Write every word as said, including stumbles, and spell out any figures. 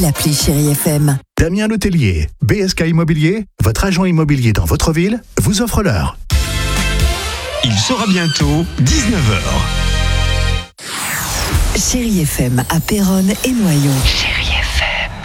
L'appli Chérie F M. Damien Letellier, B S K Immobilier, votre agent immobilier dans votre ville, vous offre l'heure. Il sera bientôt dix-neuf heures. Chérie F M à Péronne et Noyon. Chérie.